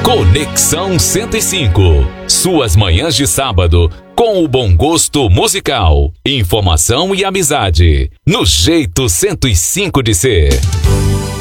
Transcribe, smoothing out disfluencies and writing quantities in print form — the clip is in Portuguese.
Conexão 105. Suas manhãs de sábado com o bom gosto musical, informação e amizade. No jeito 105 de ser.